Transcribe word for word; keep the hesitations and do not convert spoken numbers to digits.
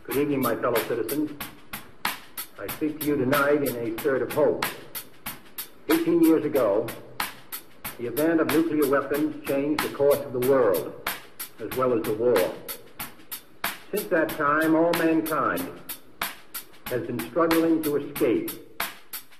Good evening, my fellow citizens. I speak to you tonight in a spirit of hope. Eighteen years ago, the advent of nuclear weapons changed the course of the world, as well as the war. Since that time, all mankind has been struggling to escape